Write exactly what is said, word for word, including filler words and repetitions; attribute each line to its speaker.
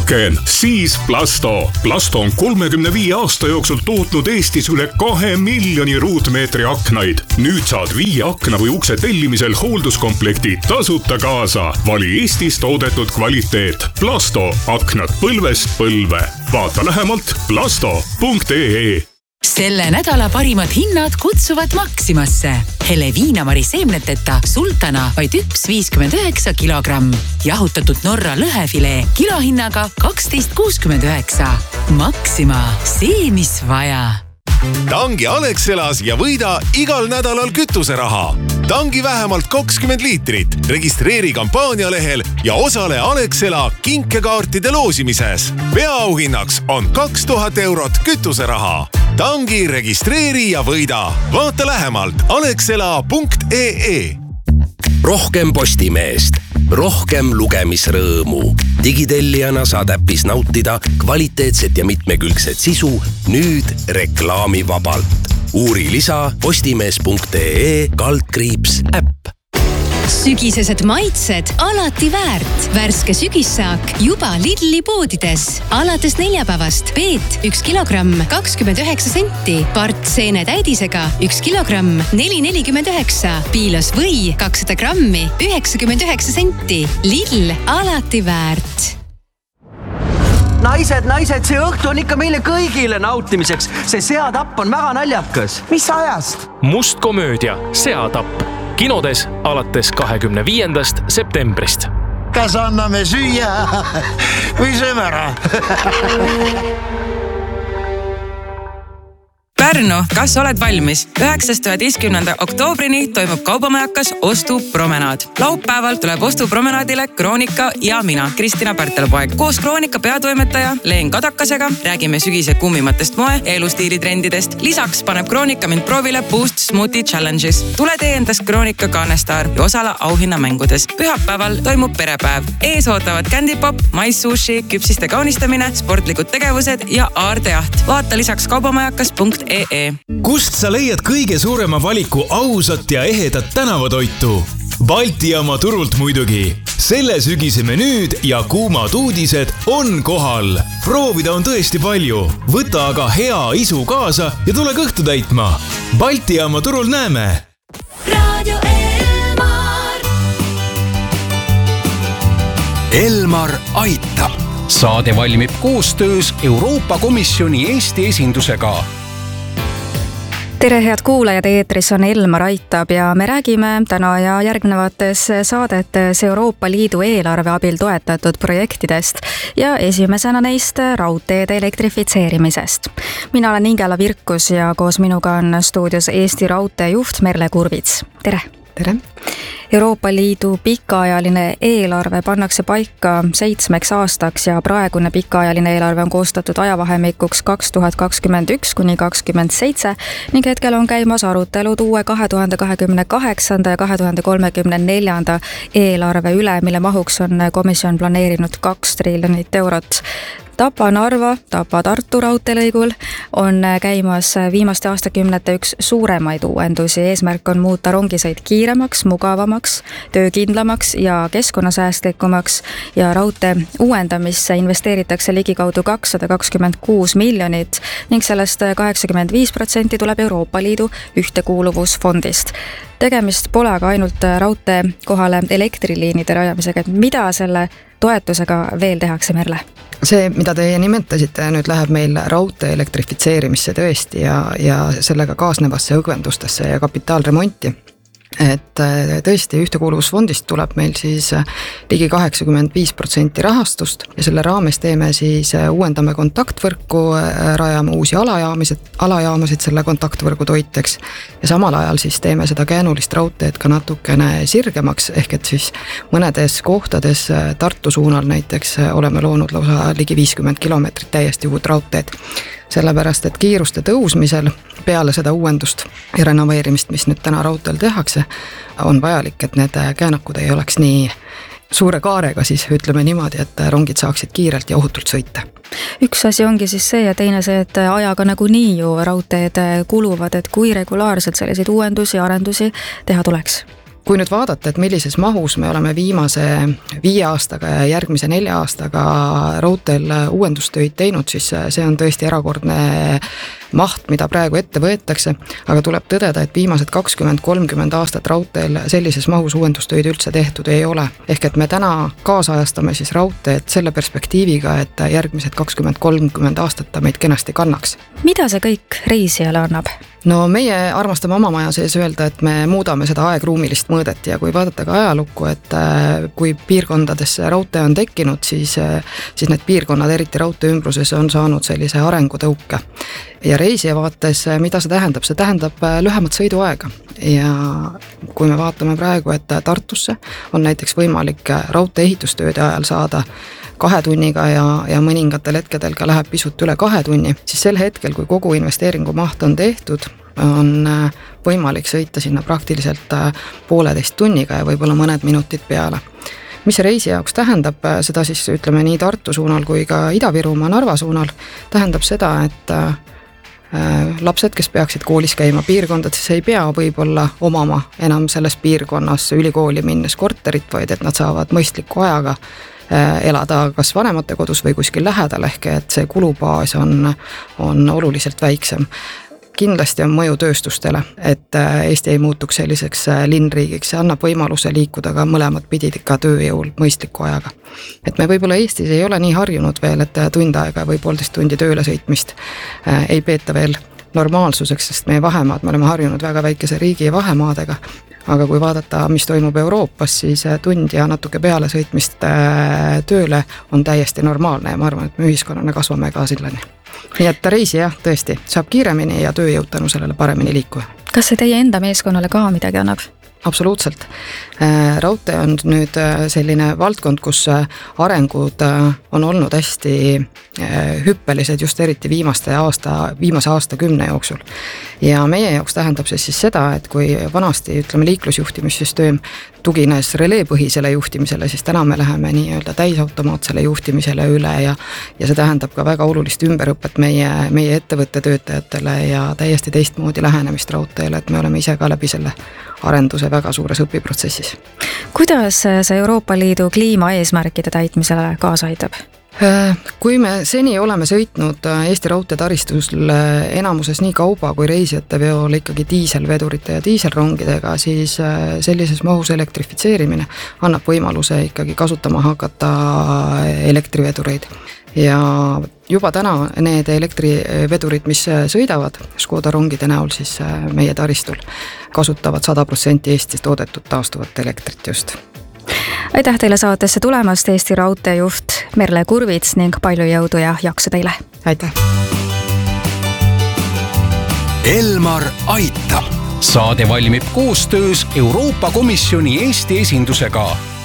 Speaker 1: aken, siis Plasto. Plasto on kolmekümne viie aasta jooksul tootnud Eestis üle kahe miljoni ruutmeetri aknaid. Nüüd saad viie akna või ukse tellimisel hoolduskomplekti tasuta kaasa. Vali Eestis toodetud kvaliteet. Plasto. Aknad põlvest põlve. Vaata lähemalt plasto punkt ee.
Speaker 2: Selle nädala parimad hinnad kutsuvad Maximasse. Hele viinamari seemneteta sultana vaid üks viiskümmend üheksa kilogramm. Jahutatud Norra lõhefilee kilohinnaga kaksteist kuuskümmend üheksa. Maxima. See, mis vaja.
Speaker 3: Tangi Alexelas ja võida igal nädalal kütuseraha. Tangi vähemalt kakskümmend liitrit. Registreeri kampaanialehel ja osale Alexela kinkekaartide loosimises. Peaauhinnaks on kaks tuhat eurot kütuseraha. Tangi registreeri ja võida. Vaata lähemalt alexela punkt ee.
Speaker 4: Rohkem Postimeest, rohkem lugemisrõõmu. Digitellijana saad äppis nautida kvaliteetset ja mitmekülgset sisu nüüd reklaamivabalt. Uuri lisa postimees punkt ee kaldkriips äpp.
Speaker 5: Sügisesed maitsed alati väärt. Värske sügissaak juba Lidli poodides. Alates neljapäevast peet üks kilogramm kakskümmend üheksa senti. Part seene täidisega üks kilogramm neli nelikümmend üheksa. Piilos või kakssada grammi üheksakümmend üheksa senti. Lidl alati väärt.
Speaker 6: Naised, naised, see õhtu on ikka meile kõigile nautimiseks. See seatapp on väga naljakas.
Speaker 7: Mis ajast?
Speaker 8: Must komöödia Seatapp. Kinodes alates kahekümne viiendast septembrist.
Speaker 7: Kas anname süüa või sööme ära?
Speaker 9: Pärnu, kas oled valmis? üheksast üheteistkümnenda oktoobrini toimub kaubamajakas ostupromenaad. Laupäeval tuleb ostupromenaadile Kroonika ja mina, Kristina Pärtelpoeg. Koos Kroonika peatoimetaja Leen Kadakasega räägime sügise kummimatest moe ja elustiilitrendidest. Lisaks paneb Kroonika mind proovile Boost Smoothie Challenges. Tule tee endast Kroonika Kaanestaar ja osala auhinnamängudes. Pühapäeval toimub perepäev. Ees ootavad Candypop, maissushi, küpsiste kaunistamine, sportlikud tegevused ja aardejaht. Vaata lisaks kaubamajakas punkt ee.
Speaker 10: Kust sa leiad kõige suurema valiku ausat ja ehedat tänavatoitu? Balti jaama turult muidugi. Selle sügise menüüd ja kuumad uudised on kohal. Proovida on tõesti palju. Võta aga hea isu kaasa ja tule kõhtu täitma. Balti jaama turul näeme.
Speaker 11: Radio Elmar.
Speaker 4: Elmar aitab. Saade valmib koostöös Euroopa Komisjoni Eesti esindusega.
Speaker 12: Tere head kuulajad, eetris on Elmar aitab ja me räägime täna ja järgnevates saadetes Euroopa Liidu eelarve abil toetatud projektidest ja esimesena neist raudteede elektrifitseerimisest. Mina olen Ingela Virkus ja koos minuga on stuudios Eesti Raudtee juht Merle Kurvits. Tere!
Speaker 13: Tere!
Speaker 12: Euroopa Liidu pikaajaline eelarve pannakse paika seitsmeks aastaks ja praegune pikaajaline eelarve on koostatud ajavahemikuks kaks tuhat kakskümmend üks kuni kakskümmend seitse ning hetkel on käimas arutelud uue kahe tuhande kahekümne kaheksanda ja kahe tuhande kolmekümne neljanda eelarve üle, mille mahuks on komisjon planeerinud kaks triljonit eurot. Tapa-Narva, Tapa-Tartu raudteelõigul on käimas viimaste aastakümnete üks suuremaid uuendusi. Eesmärk on muuta rongisõit kiiremaks, mugavamaks, töökindlamaks ja keskkonnasäästlikumaks ja raudtee uuendamisse investeeritakse ligikaudu kakssada kakskümmend kuus miljonit ning sellest kaheksakümmend viis protsenti tuleb Euroopa Liidu ühtekuuluvusfondist. Tegemist pole aga ainult raudtee kohale elektriliinide rajamisega. Mida selle toetusega veel tehakse, Merle?
Speaker 13: See, mida teie nimetasite, nüüd läheb meil raudtee elektrifitseerimisse tõesti ja, ja sellega kaasnevasse õgvendustesse ja kapitaalremonti. Et tõesti ühtekuuluvusfondist tuleb meil siis ligi kaheksakümmend viis protsenti rahastust ja selle raames teeme siis uuendame kontaktvõrku, rajame uusi alajaamasid, alajaamasid selle kontaktvõrgu toiteks ja samal ajal siis teeme seda käänulist raudteed ka natukene sirgemaks, ehk et siis mõnedes kohtades Tartu suunal näiteks oleme loonud lausa ligi viiskümmend kilomeetrit täiesti uut raudteed. Sellepärast, et kiiruste tõusmisel peale seda uuendust ja renoveerimist, mis nüüd täna raudteel tehakse, on vajalik, et need käänakud ei oleks nii suure kaarega, siis ütleme niimoodi, et rongid saaksid kiirelt ja ohutult sõita.
Speaker 12: Üks asi ongi siis see ja teine see, et ajaga nagu nii ju raudteed kuluvad, et kui regulaarselt selliseid uuendusi ja arendusi teha tuleks?
Speaker 13: kui nüüd vaadata, et millises mahus me oleme viimase viie aastaga ja järgmise nelja aastaga raudteel uuendustöid teinud, siis see on tõesti erakordne maht, mida praegu ette võetakse, aga tuleb tõdeda, et viimased kakskümmend kolmkümmend aastat raudteel sellises mahus uuendustöid üldse tehtud ei ole. Ehk et me täna kaasajastame siis raudteed selle perspektiiviga, et järgmised kakskümmend kolmkümmend aastat ta meid kenasti kannaks.
Speaker 12: Mida see kõik reisijale annab?
Speaker 13: No meie armastame oma maja sees öelda, et me muudame seda aegruumilist mõõdet ja kui vaadata ka ajalukku, et kui piirkondadesse raudtee on tekkinud, siis, siis need piirkonnad, eriti raudtee ümbruses, on saanud sellise arengutõuke. Ja reisija vaates, mida see tähendab? See tähendab lühemat sõiduaega ja kui me vaatame praegu, et Tartusse on näiteks võimalik raudtee ehitustööde ajal saada kahe tunniga ja, ja mõningatel hetkedel ka läheb pisut üle kahe tunni, siis sel hetkel, kui kogu investeeringu maht on tehtud, on võimalik sõita sinna praktiliselt pooleteist tunniga ja võib-olla mõned minutid peale. Mis see reisi jaoks tähendab, seda siis ütleme nii Tartu suunal kui ka Ida-Virumaa Narva suunal, tähendab seda, et lapsed, kes peaksid koolis käima piirkondades, ei pea võib-olla omama enam selles piirkonnas ülikooli minnes korterit, vaid et nad saavad mõistliku ajaga elada kas vanemate kodus või kuskil lähedal, ehk et see kulubaas on, on oluliselt väiksem. Kindlasti on mõju tööstustele, et Eesti ei muutuks selliseks linnriigiks, see annab võimaluse liikuda ka mõlemad pidid ka tööjõul mõistliku ajaga. Et me võib-olla Eestis ei ole nii harjunud veel, et tund aega või poolteist tundi tööle sõitmist ei peeta veel normaalsuseks, sest meie vahemaad, me oleme harjunud väga väikese riigi vahemaadega, aga kui vaadata, mis toimub Euroopas, siis tund ja natuke peale sõitmist tööle on täiesti normaalne ja ma arvan, et me ühiskonnana kasvame ka sillani. Nii et reisi jah, tõesti, saab kiiremini ja tööjõud tänu sellele paremini liikuda.
Speaker 12: Kas see teie enda meeskonnale ka midagi annab?
Speaker 13: Absoluutselt. Raudtee on nüüd selline valdkond, kus arengud on olnud hästi hüppelised just eriti viimaste aasta, viimase aasta kümne jooksul. Ja meie jaoks tähendab see siis seda, et kui vanasti ütleme liiklusjuhtimissüsteem tugines releepõhisele juhtimisele, siis täna me läheme nii-öelda täisautomaatsele juhtimisele üle ja, ja see tähendab ka väga olulist ümberõpet meie, meie ettevõtte töötajatele ja täiesti teistmoodi lähenemist raudteele, et me oleme ise ka läbi selle arenduse väga suures õpiprotsessis.
Speaker 12: Kuidas see Euroopa Liidu kliimaeesmärkide täitmisele kaasa aitab?
Speaker 13: Kui me seni oleme sõitnud Eesti raudtee taristus enamuses nii kauba kui reisijate veol ikkagi diiselvedurite ja diiselrongidega, siis sellises mahus elektrifitseerimine annab võimaluse ikkagi kasutama hakata elektrivedureid. Ja juba täna need elektrivedurid, mis sõidavad Škoda rongide näol siis meie taristul, kasutavad sada protsenti Eestis toodetud taastuvat elektrit just.
Speaker 12: Aitäh teile saatesse tulemast, Eesti raudteejuht Merle Kurvits ning palju jõudu ja jaksu teile.
Speaker 13: Aitäh.
Speaker 4: Elmar aitab. Saade valmib koostöös Euroopa Komisjoni Eesti esindusega.